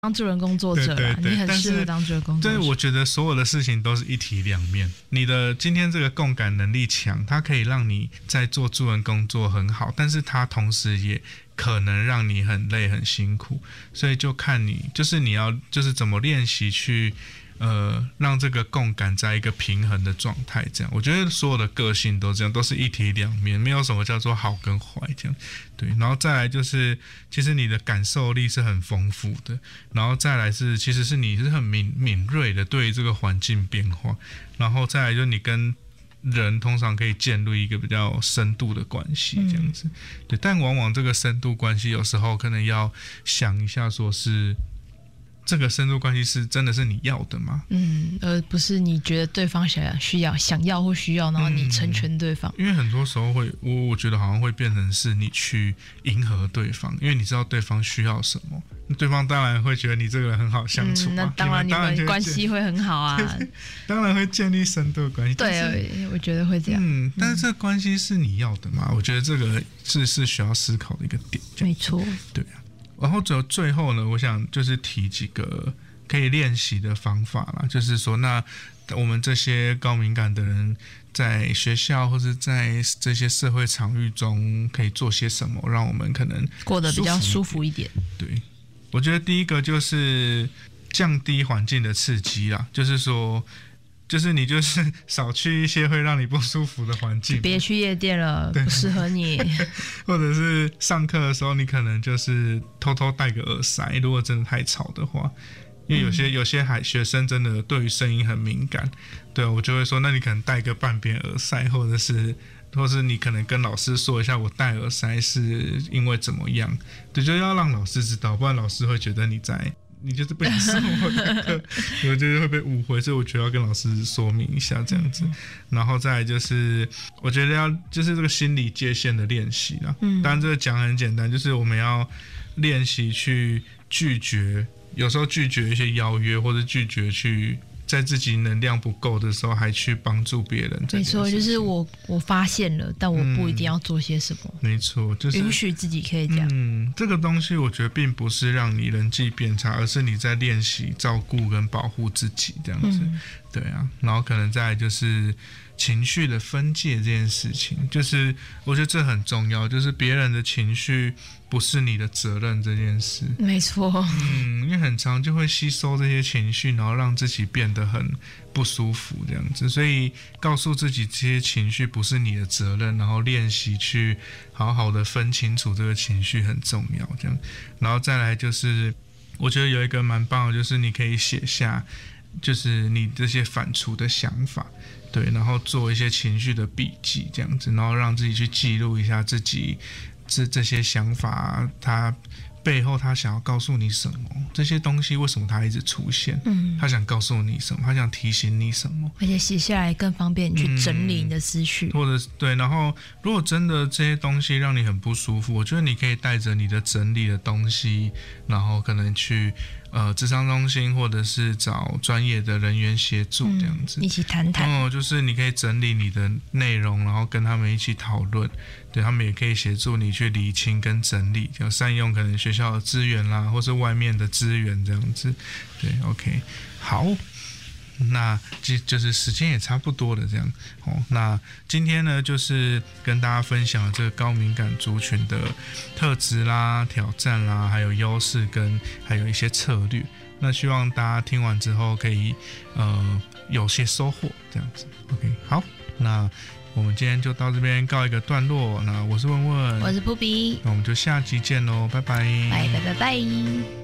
当助人工作者啦，你很适合当助人工作者。 对，我觉得所有的事情都是一体两面。你的今天这个共感能力强，它可以让你在做助人工作很好，但是它同时也可能让你很累很辛苦。所以就看你，就是你要就是怎么练习去让这个共感在一个平衡的状态，这样我觉得所有的个性都这样，都是一体两面，没有什么叫做好跟坏这样。对，然后再来就是，其实你的感受力是很丰富的，然后再来是，其实是你是很敏锐的对于这个环境变化，然后再来就是你跟人通常可以建立一个比较深度的关系这样子。对，但往往这个深度关系有时候可能要想一下，说是这个深度关系是真的是你要的吗？而不是你觉得对方想要或需要，然后你成全对方。 因为很多时候我觉得好像会变成是你去迎合对方，因为你知道对方需要什么，对方当然会觉得你这个人很好相处嘛， 那当然你们关系会很好啊， 当然会建立深度的关系。 对，我觉得会这样。 但是这个关系是你要的吗？我觉得这个是需要思考的一个点。 没错， 对啊。然后最后呢，我想就是提几个可以练习的方法啦，就是说，那我们这些高敏感的人在学校或者在这些社会场域中可以做些什么，让我们可能过得比较舒服一点。 对，我觉得第一个就是降低环境的刺激啦，就是说。就是你就是少去一些会让你不舒服的环境， 别去夜店了，不适合你。 或者是上课的时候，你可能就是偷偷戴个耳塞，如果真的太吵的话，因为有些学生真的对于声音很敏感，对，我就会说，那你可能戴个半边耳塞，或是你可能跟老师说一下，我戴耳塞是因为怎么样，对，就要让老师知道，不然老师会觉得你就是不想上我的课，我觉得会被误会，所以我觉得要跟老师说明一下这样子。然后再来就是，我觉得就是这个心理界限的练习啦。当然这个讲很简单，就是我们要练习去拒绝，有时候拒绝一些邀约，或者拒绝去在自己能量不够的时候还去帮助别人。 没错，就是我发现了，但我不一定要做些什么。 没错，就是允许自己可以这样。 这个东西我觉得并不是让你人际变差，而是你在练习照顾跟保护自己这样子。对啊，然后可能再来就是情绪的分界这件事情，就是我觉得这很重要，就是别人的情绪不是你的责任这件事。 没错。 因为很常就会吸收这些情绪，然后让自己变得很不舒服这样子，所以告诉自己这些情绪不是你的责任，然后练习去好好的分清楚这个情绪很重要这样。然后再来就是我觉得有一个蛮棒的，就是你可以写下就是你这些反刍的想法，对，然后做一些情绪的笔记这样子，然后让自己去记录一下自己这些想法，它背后他想要告诉你什么，这些东西为什么他一直出现，他想告诉你什么，他想提醒你什么， 而且写下来更方便你去整理你的思绪， 或者对，然后如果真的这些东西让你很不舒服，我觉得你可以带着你的整理的东西，然后可能去諮商中心或者是找专业的人员协助这样子， 一起谈谈。 就是你可以整理你的内容，然后跟他们一起讨论，对，他们也可以协助你去理清跟整理，就善用可能学校的资源啦，或是外面的资源这样子。对 ，OK， 好。那就是时间也差不多了，这样那今天呢，就是跟大家分享了这个高敏感族群的特质啦、挑战啦，还有优势跟还有一些策略。那希望大家听完之后可以有些收获，这样子。OK， 好，那我们今天就到这边告一个段落。那我是问问， 我是扑比， 那我们就下集见喽，拜拜， 拜拜拜拜。